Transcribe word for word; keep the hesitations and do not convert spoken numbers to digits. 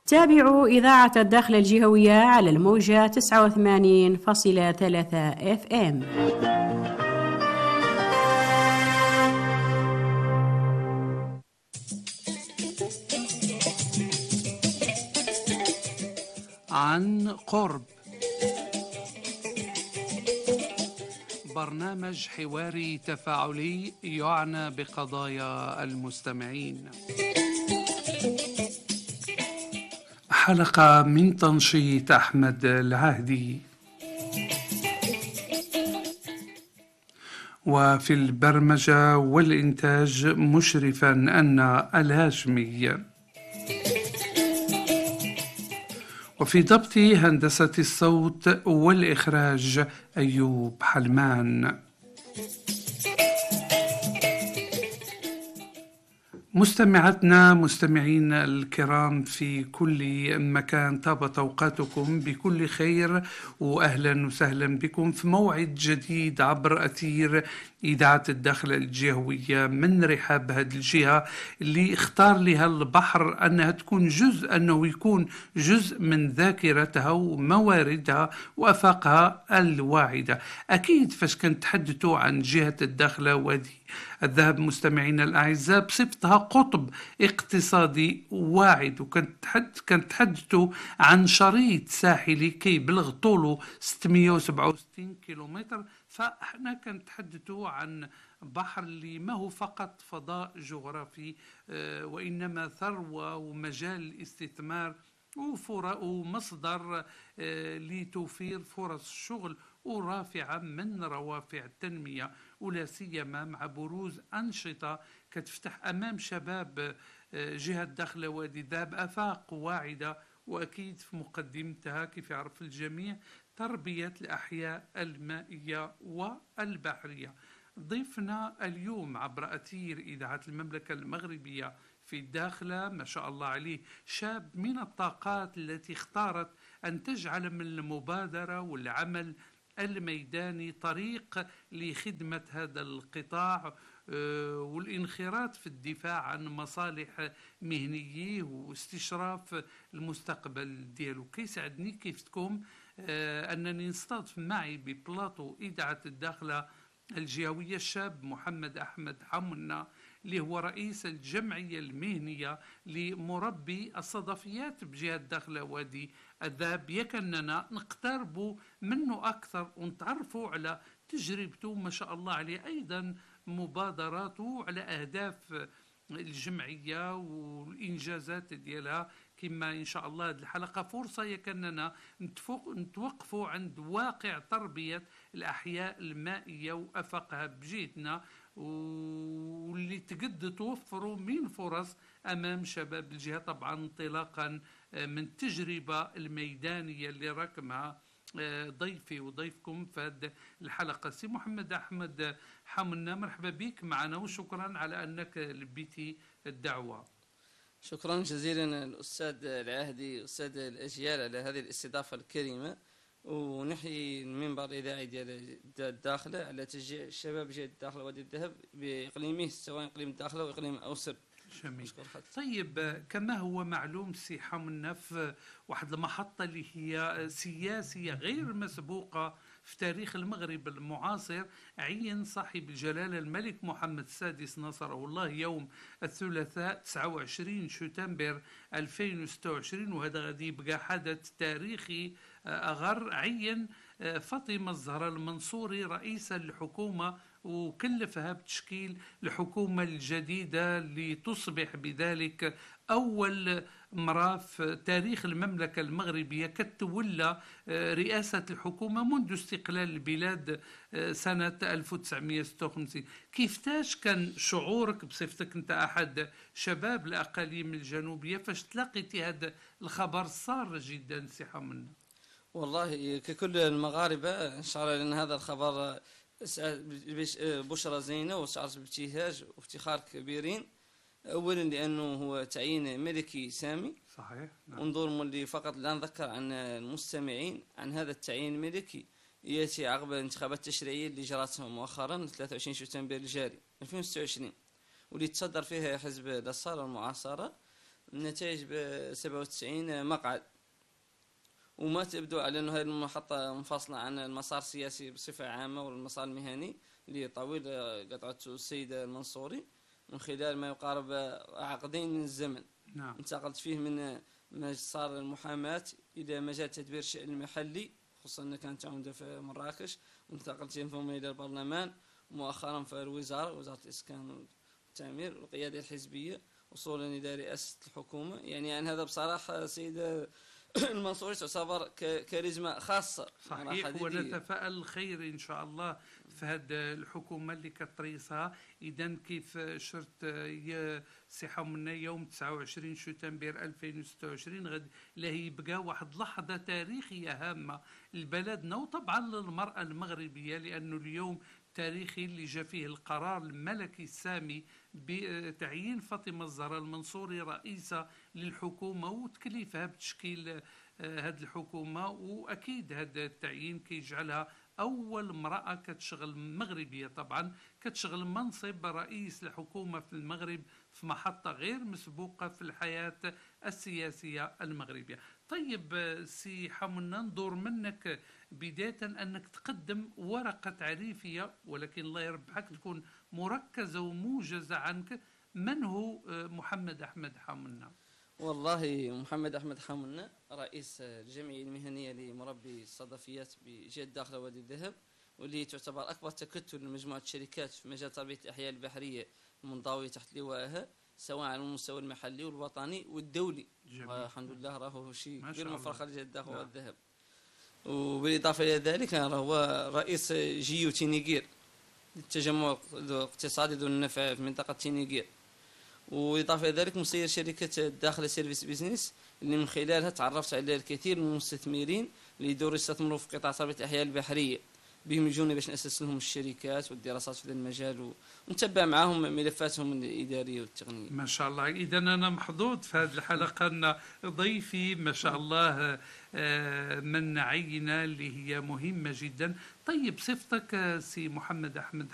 تابعوا إذاعة الداخل الجهوية على الموجة تسعة وثمانين فاصلة ثلاثة اف ام. عن قرب، برنامج حواري تفاعلي يعنى بقضايا المستمعين. حلقة من تنشيط أحمد العهدي. وفي البرمجة والإنتاج مشرفا أن الهاشمي. وفي ضبط هندسة الصوت والإخراج أيوب حلمان. مستمعتنا مستمعين الكرام في كل مكان، طابت أوقاتكم بكل خير، وأهلا وسهلا بكم في موعد جديد عبر أثير إذاعة الداخل الجهوية من رحاب هذه الجهة اللي اختار لها البحر أنها تكون جزء، أنه يكون جزء من ذاكرتها ومواردها وأفاقها الواعدة. أكيد فاش كنتحدثوا عن جهة الداخلة وادي الذهب مستمعين الأعزاء بصفتها قطب اقتصادي واعد، وكنتحدثوا عن شريط ساحلي كيبلغ طوله ستمئة وسبعة وستين كيلومتر، فاحنا كنتحدثوا عن بحر اللي ما هو فقط فضاء جغرافي وإنما ثروة ومجال استثمار ومصدر لتوفير فرص شغل ورافعة من روافع التنمية، ولا سيما مع بروز أنشطة كتفتح أمام شباب جهة داخل وادي الذهب آفاق واعدة، وأكيد في مقدمتها كيف يعرف الجميع تربية الأحياء المائية والبحرية. ضيفنا اليوم عبر أثير إذاعة المملكة المغربية في الداخلة ما شاء الله عليه شاب من الطاقات التي اختارت أن تجعل من المبادرة والعمل الميداني طريق لخدمة هذا القطاع والانخراط في الدفاع عن مصالح مهنييه واستشراف المستقبل ديالو. كيسعدني كيفتكم أنني نستضيف معي ببلاطو إذاعة الداخلة الجهوية الشاب محمد أحمد حمنا، اللي هو رئيس الجمعية المهنية لمربي الصدفيات بجهة داخل وادي الذهب. يكننا نقتربوا منه أكثر ونتعرفوا على تجربته ما شاء الله عليه، أيضا مبادراته على أهداف الجمعية والإنجازات ديالها. كما إن شاء الله هذه الحلقة فرصة يكننا نتوقفوا عند واقع تربية الأحياء المائية وأفاقها بجهتنا، واللي تقد توفروا من فرص أمام شباب الجهة، طبعا انطلاقا من التجربة الميدانية اللي رقمها ضيفي وضيفكم في هذه الحلقة. سي محمد أحمد حمنا، مرحبا بك معنا وشكرا على أنك لبيتي الدعوة. شكرا جزيلا الأستاذ العهدي أستاذ الأجيال على هذه الاستضافة الكريمة، ونحيي المنبر الإذاعي ديال الداخلة على تشجيع الشباب جهة الداخلة وادي الذهب بإقليمه، سواء إقليم الداخلة وإقليم أوسر. جميل. طيب كما هو معلوم سي حمنا في واحد المحطة اللي هي سياسية غير مسبوقة في تاريخ المغرب المعاصر، عين صاحب الجلالة الملك محمد السادس نصره الله يوم الثلاثاء تسعة وعشرين شتنبر ألفين وستة وعشرين، وهذا غادي يبقى حدث تاريخي أغر. عين فاطمة الزهراء المنصوري رئيسا للحكومة وكلفها بتشكيل الحكومة الجديدة لتصبح بذلك أول مرة في تاريخ المملكة المغربية كتولى رئاسة الحكومة منذ استقلال البلاد سنة ألف وتسعمئة وستة وخمسين. كيفتاش كان شعورك بصفتك أنت أحد شباب الأقاليم الجنوبية فاش تلاقيتي هذا الخبر السار جدا سي حمنا؟ والله ككل المغاربة شعر أن هذا الخبر بشرى زينة وشعرت بابتهاج وافتخار كبيرين. أولا لأنه هو تعيين ملكي سامي، صحيح. نعم. انظر مولي فقط لا نذكر عن المستمعين عن هذا التعيين الملكي يأتي عقب الانتخابات التشريعية اللي جرت مؤخرا ثلاثة وعشرين شتنبر الجاري ألفين وستة وعشرين، واللي تصدر فيها حزب الأصالة المعاصرة النتائج ب سبعة وتسعين مقعد. وما تبدو على أن هذه المحطة منفصلة عن المسار السياسي بصفة عامة والمسار المهني اللي طويل قطعته السيد المنصوري من خلال ما يقارب عقدين من الزمن. نعم. انتقلت فيه من مسار المحاماة إلى مجال تدبير الشأن المحلي، خصوصا أنها كانت عمدة في مراكش، وانتقلت ثم إلى البرلمان، ومؤخرا في الوزارة، وزارة الإسكان والتعمير والقيادة الحزبية، وصولا إلى رئاسة الحكومة. يعني عن هذا بصراحة سيد المنصوري تعتبر كاريزما خاصة. صحيح، ونتفائل الخير إن شاء الله في هذه الحكومة اللي كتريسها. إذا كيف شرت يا سي حمنا يوم تسعة وعشرين شتنبر ألفين وستة وعشرين غادي له يبقى واحد لحظة تاريخية هامة لبلدنا وطبعا للمرأة المغربية، لأنه اليوم تاريخي اللي جاء فيه القرار الملكي السامي بتعيين فاطمة الزهراء المنصوري رئيسة للحكومة وتكليفها بتشكيل هذه الحكومة. وأكيد هذا التعيين كيجعلها أول امرأة كتشغل مغربية طبعا كتشغل منصب رئيس الحكومة في المغرب في محطة غير مسبوقة في الحياة السياسية المغربية. طيب سي حمنا، ندور منك بداية أنك تقدم ورقة تعريفية، ولكن الله يربحك تكون مركزة وموجزة عنك. من هو محمد أحمد حمنا؟ والله محمد أحمد حمنا رئيس الجمعية المهنية لمربي الصدفيات بجهة داخل وادي الذهب، واللي تعتبر أكبر تكتل لمجموعة شركات في مجال تربية الأحياء البحرية المنضوية تحت لوائها، سواء على المستوى المحلي والوطني والدولي. الحمد لله راهو شيء غير مفرخ لجهة داخل وادي الذهب. وبالإضافة إلى ذلك هو رئيس جيو تينيغير للتجمع الاقتصادي ذو النفع في منطقة تينيغير. وإضافة إلى ذلك مسير شركة داخل سيرفيس بيزنس اللي من خلالها تعرفت على الكثير من المستثمرين اللي يدوروا يستثمروا في قطاع تربية الأحياء البحرية، بهم يجوني باش نأسس لهم الشركات والدراسات في هذا المجال ونتبع معهم ملفاتهم الإدارية والتقنية. ما شاء الله. إذا أنا محظوظ في هذه الحلقة أن ضيفي ما شاء الله من عينة اللي هي مهمة جدا. طيب صفتك سي محمد أحمد